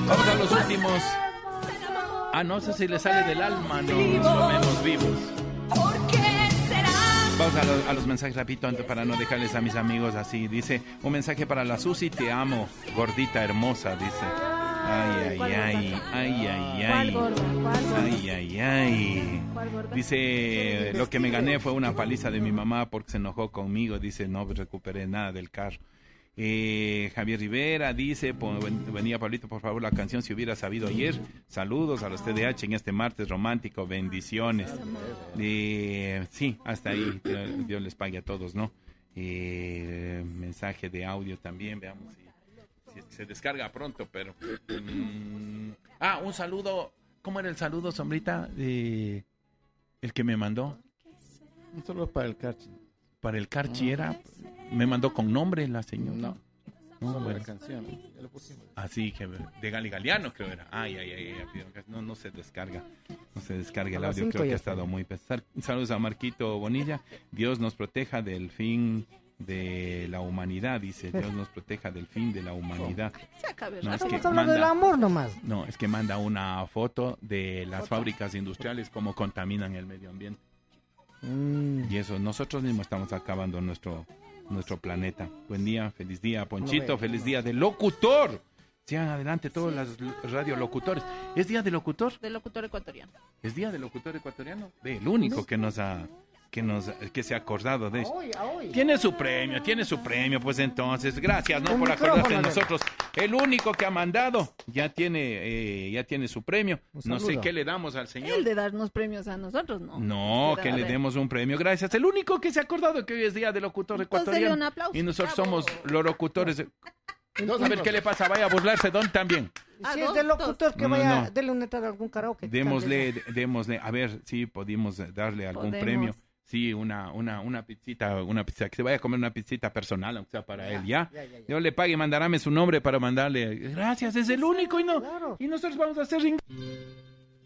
Vamos a los últimos. Ah, no sé si le sale del alma, no, menos vivos. Vamos a los mensajes rapidito para no dejarles a mis amigos así. Dice, un mensaje para la Susi, te amo, gordita hermosa, dice. Ay, ay, ay, ay, ay, ay. Ay, ay, ay. Dice, lo que me gané fue una paliza de mi mamá porque se enojó conmigo. Dice, no recuperé nada del carro. Javier Rivera dice, venía Pablito, por favor, la canción Si hubiera sabido ayer. Saludos a los TDH en este martes romántico, bendiciones. Sí, hasta ahí, Dios les pague a todos, ¿no? Mensaje de audio también, veamos si se descarga pronto, pero... un saludo, ¿cómo era el saludo, Sombrita? El que me mandó. Un saludo para el Carchi. Para el Carchi era... Me mandó con nombre la señora. No, bueno. La canción. Ya lo pusimos. Así que de Gali Galeano creo era. Ay. No se descarga. No se descarga el audio. Creo que ha estado muy pesado. Saludos a Marquito Bonilla. Dios nos proteja del fin de la humanidad, dice. Dios nos proteja del fin de la humanidad. No, estamos hablando del amor nomás. No, es que manda una foto de las fábricas industriales, cómo contaminan el medio ambiente. Y eso, nosotros mismos estamos acabando nuestro planeta. Buen día, feliz día, Ponchito, feliz día del locutor. Sigan adelante todos los radiolocutores. ¿Es día del locutor? Del locutor ecuatoriano. ¿Es día del locutor ecuatoriano? El único que se ha acordado de eso. Tiene su premio, pues entonces, gracias, ¿no? Por acordarse de nosotros. El único que ha mandado ya tiene su premio. No sé qué le damos al señor. El de darnos premios a nosotros, ¿no? No, que le demos un premio, gracias. El único que se ha acordado que hoy es día del locutor ecuatoriano. Un aplauso. Y nosotros somos los locutores. A ver qué le pasa, vaya a burlarse, ¿dónde también? Si es del locutor, que vaya, dele una entrada a algún karaoke. Démosle, a ver si podemos darle algún premio. Sí, una pizzita, que se vaya a comer una pizzita personal, aunque sea para él, ¿ya? Yo le pague, mandaráme su nombre para mandarle. Gracias, es el único y nosotros vamos a hacer